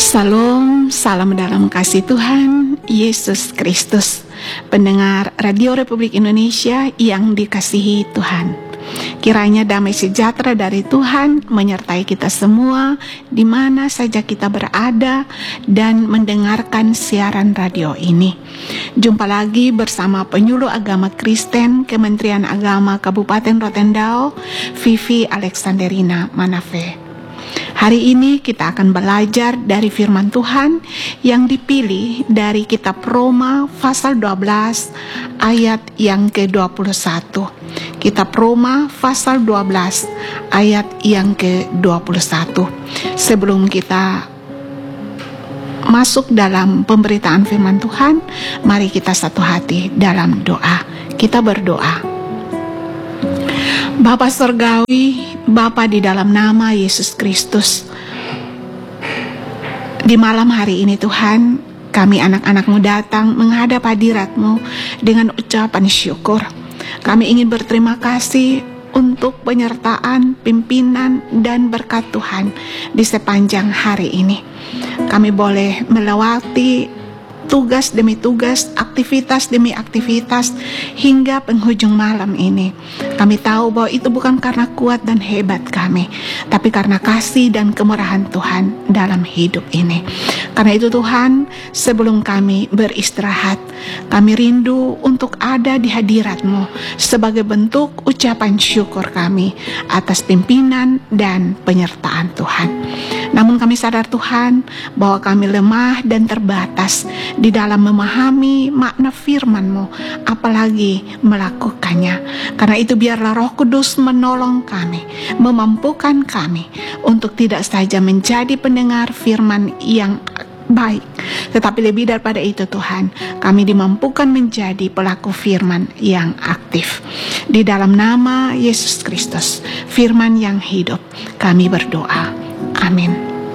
Salam, salam dalam kasih Tuhan Yesus Kristus. Pendengar Radio Republik Indonesia yang dikasihi Tuhan, kiranya damai sejahtera dari Tuhan menyertai kita semua di mana saja kita berada dan mendengarkan siaran radio ini. Jumpa lagi bersama penyuluh agama Kristen Kementerian Agama Kabupaten Rotendao, Vivi Alexanderina Manafe. Hari ini kita akan belajar dari firman Tuhan yang dipilih dari kitab Roma pasal 12 ayat yang ke-21. Kitab Roma pasal 12 ayat yang ke-21. Sebelum kita masuk dalam pemberitaan firman Tuhan, mari kita satu hati dalam doa. Kita berdoa. Bapa Surgawi, Bapa di dalam nama Yesus Kristus, di malam hari ini Tuhan, kami anak-anak-Mu datang menghadap hadirat-Mu dengan ucapan syukur. Kami ingin berterima kasih untuk penyertaan, pimpinan, dan berkat Tuhan di sepanjang hari ini. Kami boleh melewati tugas demi tugas, aktivitas demi aktivitas hingga penghujung malam ini. Kami tahu bahwa itu bukan karena kuat dan hebat kami, tapi karena kasih dan kemurahan Tuhan dalam hidup ini. Karena itu Tuhan, sebelum kami beristirahat, kami rindu untuk ada di hadirat-Mu sebagai bentuk ucapan syukur kami atas pimpinan dan penyertaan Tuhan. Namun kami sadar Tuhan bahwa kami lemah dan terbatas di dalam memahami makna firman-Mu, apalagi melakukannya. Karena itu biarlah Roh Kudus menolong kami, memampukan kami untuk tidak saja menjadi pendengar firman yang baik, tetapi lebih daripada itu Tuhan, kami dimampukan menjadi pelaku firman yang aktif. Di dalam nama Yesus Kristus, firman yang hidup, kami berdoa. Amin.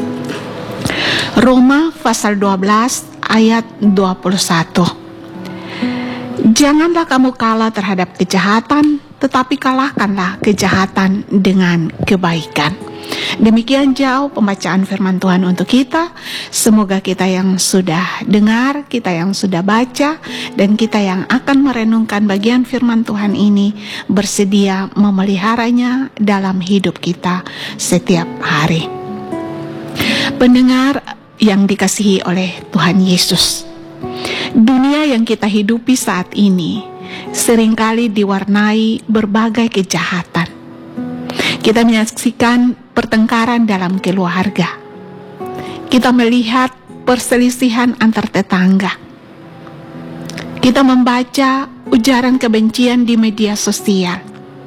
Roma pasal 12 ayat 21. Janganlah kamu kalah terhadap kejahatan, tetapi kalahkanlah kejahatan dengan kebaikan. Demikian jauh pembacaan firman Tuhan untuk kita. Semoga kita yang sudah dengar, kita yang sudah baca, dan kita yang akan merenungkan bagian firman Tuhan ini bersedia memeliharanya dalam hidup kita setiap hari. Pendengar yang dikasihi oleh Tuhan Yesus, dunia yang kita hidupi saat ini seringkali diwarnai berbagai kejahatan. Kita menyaksikan pertengkaran dalam keluarga. Kita melihat perselisihan antar tetangga. Kita membaca ujaran kebencian di media sosial.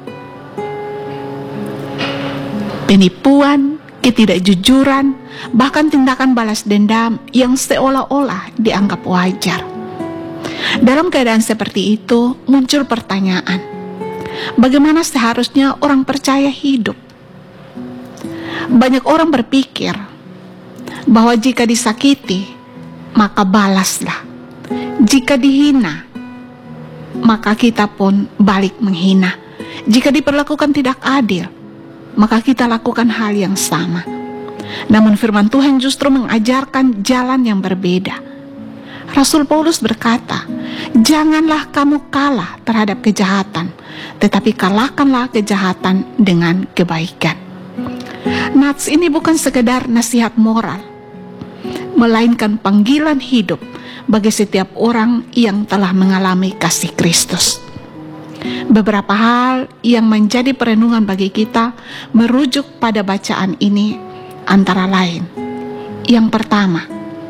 Penipuan, ketidakjujuran, bahkan tindakan balas dendam yang seolah-olah dianggap wajar. Dalam keadaan seperti itu, muncul pertanyaan, bagaimana seharusnya orang percaya hidup? Banyak orang berpikir bahwa jika disakiti, maka balaslah. Jika dihina, maka kita pun balik menghina. Jika diperlakukan tidak adil, maka kita lakukan hal yang sama. Namun firman Tuhan justru mengajarkan jalan yang berbeda. Rasul Paulus berkata, janganlah kamu kalah terhadap kejahatan, tetapi kalahkanlah kejahatan dengan kebaikan. Nats ini bukan sekedar nasihat moral, melainkan panggilan hidup bagi setiap orang yang telah mengalami kasih Kristus. Beberapa hal yang menjadi perenungan bagi kita merujuk pada bacaan ini antara lain. Yang pertama,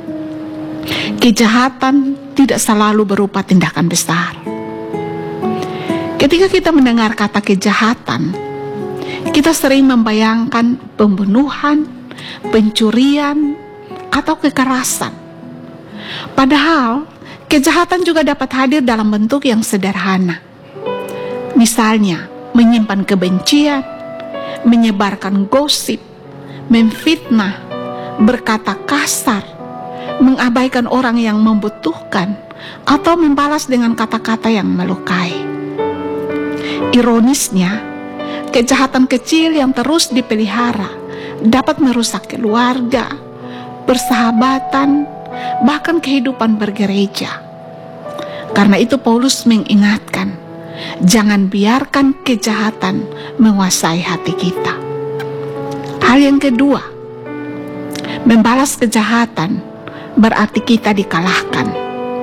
kejahatan tidak selalu berupa tindakan besar. Ketika kita mendengar kata kejahatan, kita sering membayangkan pembunuhan, pencurian, atau kekerasan. Padahal, kejahatan juga dapat hadir dalam bentuk yang sederhana. Misalnya, menyimpan kebencian, menyebarkan gosip, memfitnah, berkata kasar, mengabaikan orang yang membutuhkan, atau membalas dengan kata-kata yang melukai. Ironisnya, kejahatan kecil yang terus dipelihara dapat merusak keluarga, persahabatan, bahkan kehidupan bergereja. Karena itu Paulus mengingatkan, jangan biarkan kejahatan menguasai hati kita. Hal yang kedua, membalas kejahatan berarti kita dikalahkan.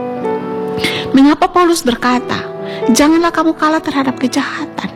Mengapa Paulus berkata, janganlah kamu kalah terhadap kejahatan?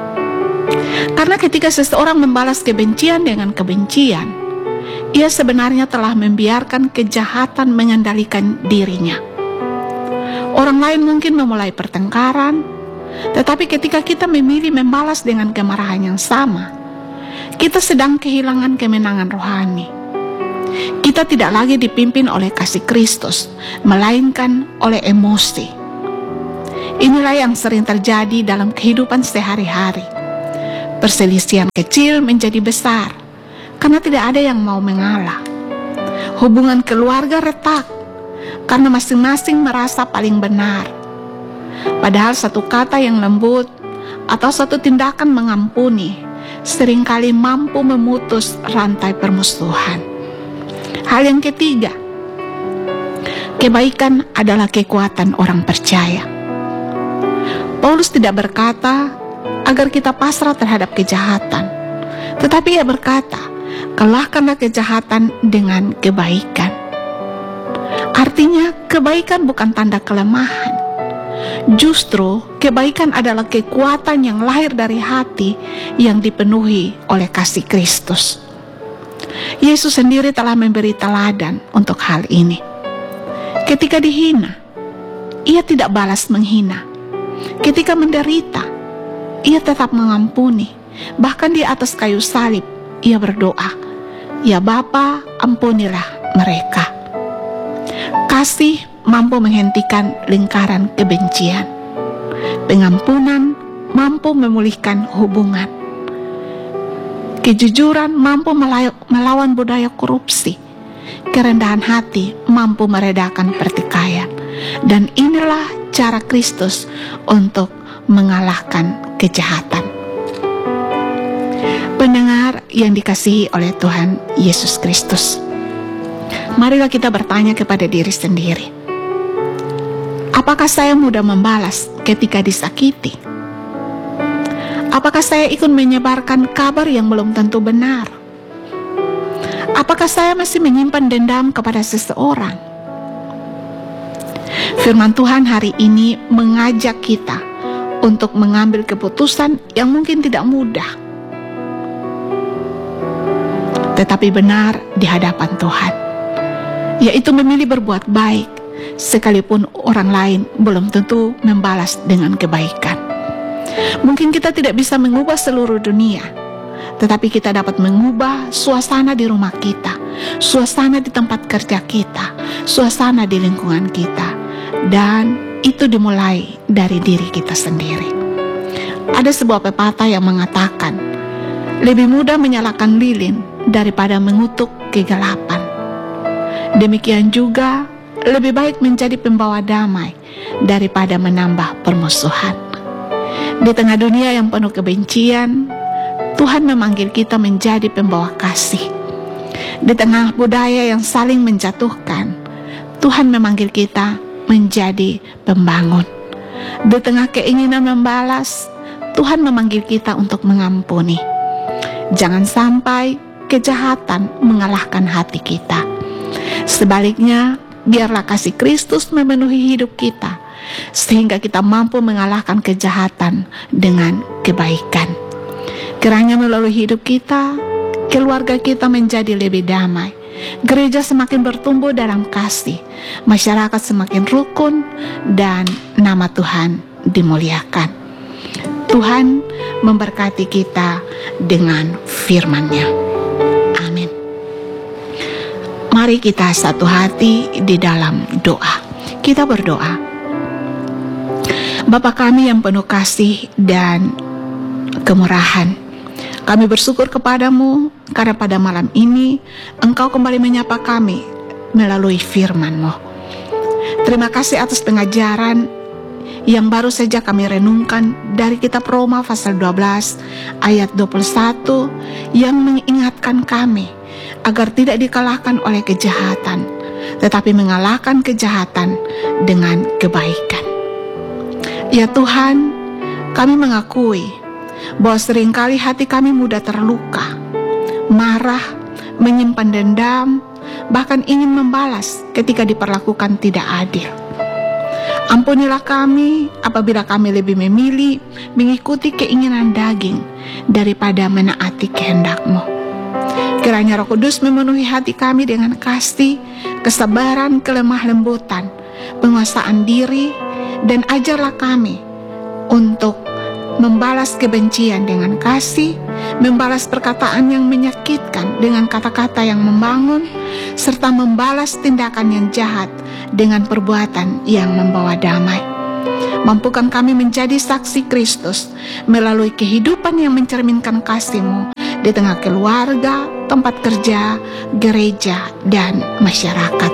Karena ketika seseorang membalas kebencian dengan kebencian, ia sebenarnya telah membiarkan kejahatan mengendalikan dirinya. Orang lain mungkin memulai pertengkaran, tetapi ketika kita memilih membalas dengan kemarahan yang sama, kita sedang kehilangan kemenangan rohani. Kita tidak lagi dipimpin oleh kasih Kristus, melainkan oleh emosi. Inilah yang sering terjadi dalam kehidupan sehari-hari. Perselisihan kecil menjadi besar, karena tidak ada yang mau mengalah. Hubungan keluarga retak, karena masing-masing merasa paling benar. Padahal satu kata yang lembut atau satu tindakan mengampuni seringkali mampu memutus rantai permusuhan. Hal yang ketiga, kebaikan adalah kekuatan orang percaya. Paulus tidak berkata agar kita pasrah terhadap kejahatan, tetapi ia berkata, kalahkanlah kejahatan dengan kebaikan. Artinya, kebaikan bukan tanda kelemahan. Justru, kebaikan adalah kekuatan yang lahir dari hati yang dipenuhi oleh kasih Kristus. Yesus sendiri telah memberi teladan untuk hal ini. Ketika dihina, ia tidak balas menghina. Ketika menderita, ia tetap mengampuni. Bahkan di atas kayu salib, ia berdoa, "Ya Bapa, ampunilah mereka." Kasih mampu menghentikan lingkaran kebencian. Pengampunan mampu memulihkan hubungan. Kejujuran mampu melawan budaya korupsi. Kerendahan hati mampu meredakan pertikaian. Dan inilah cara Kristus untuk mengalahkan kejahatan. Pendengar yang dikasihi oleh Tuhan Yesus Kristus, marilah kita bertanya kepada diri sendiri. Apakah saya mudah membalas ketika disakiti? Apakah saya ikut menyebarkan kabar yang belum tentu benar? Apakah saya masih menyimpan dendam kepada seseorang? Firman Tuhan hari ini mengajak kita untuk mengambil keputusan yang mungkin tidak mudah, tetapi benar di hadapan Tuhan, yaitu memilih berbuat baik, sekalipun orang lain belum tentu membalas dengan kebaikan. Mungkin kita tidak bisa mengubah seluruh dunia, tetapi kita dapat mengubah suasana di rumah kita, suasana di tempat kerja kita, suasana di lingkungan kita, dan itu dimulai dari diri kita sendiri. Ada sebuah pepatah yang mengatakan, lebih mudah menyalakan lilin daripada mengutuk kegelapan. Demikian juga, lebih baik menjadi pembawa damai daripada menambah permusuhan. Di tengah dunia yang penuh kebencian, Tuhan memanggil kita menjadi pembawa kasih. Di tengah budaya yang saling menjatuhkan, Tuhan memanggil kita menjadi pembangun. Di tengah keinginan membalas, Tuhan memanggil kita untuk mengampuni. Jangan sampai kejahatan mengalahkan hati kita. Sebaliknya, biarlah kasih Kristus memenuhi hidup kita, sehingga kita mampu mengalahkan kejahatan dengan kebaikan. Kiranya melalui hidup kita, keluarga kita menjadi lebih damai, gereja semakin bertumbuh dalam kasih, masyarakat semakin rukun, dan nama Tuhan dimuliakan. Tuhan memberkati kita dengan firman-Nya. Amin. Mari kita satu hati di dalam doa. Kita berdoa. Bapa kami yang penuh kasih dan kemurahan, kami bersyukur kepadamu karena pada malam ini Engkau kembali menyapa kami melalui firman-Mu. Terima kasih atas pengajaran yang baru saja kami renungkan dari kitab Roma pasal 12 ayat 21 yang mengingatkan kami agar tidak dikalahkan oleh kejahatan, tetapi mengalahkan kejahatan dengan kebaikan. Ya Tuhan, kami mengakui bahwa seringkali hati kami mudah terluka, marah, menyimpan dendam, bahkan ingin membalas ketika diperlakukan tidak adil. Ampunilah kami apabila kami lebih memilih mengikuti keinginan daging daripada menaati kehendak-Mu. Kiranya Roh Kudus memenuhi hati kami dengan kasih, kesabaran, kelemah lembutan, penguasaan diri, dan ajarlah kami untuk membalas kebencian dengan kasih, membalas perkataan yang menyakitkan dengan kata-kata yang membangun, serta membalas tindakan yang jahat dengan perbuatan yang membawa damai. Mampukan kami menjadi saksi Kristus melalui kehidupan yang mencerminkan kasih-Mu di tengah keluarga, tempat kerja, gereja, dan masyarakat.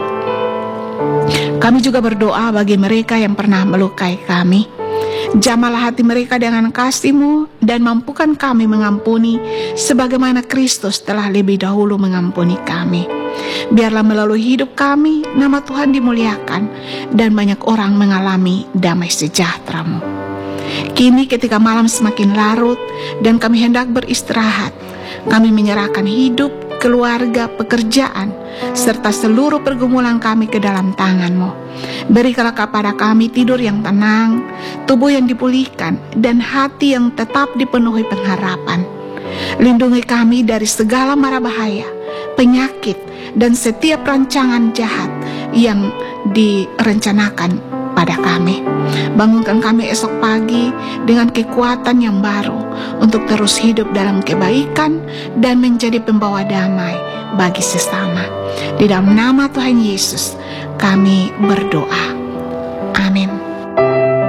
Kami juga berdoa bagi mereka yang pernah melukai kami. Jamalah hati mereka dengan kasih-Mu dan mampukan kami mengampuni sebagaimana Kristus telah lebih dahulu mengampuni kami. Biarlah melalui hidup kami nama Tuhan dimuliakan dan banyak orang mengalami damai sejahtera-Mu. Kini ketika malam semakin larut dan kami hendak beristirahat, kami menyerahkan hidup, keluarga, pekerjaan, serta seluruh pergumulan kami ke dalam tangan-Mu. Berikanlah kepada kami tidur yang tenang, tubuh yang dipulihkan, dan hati yang tetap dipenuhi pengharapan. Lindungi kami dari segala mara bahaya, penyakit, dan setiap rancangan jahat yang direncanakan pada kami. Bangunkan kami esok pagi dengan kekuatan yang baru untuk terus hidup dalam kebaikan dan menjadi pembawa damai bagi sesama. Di dalam nama Tuhan Yesus kami berdoa.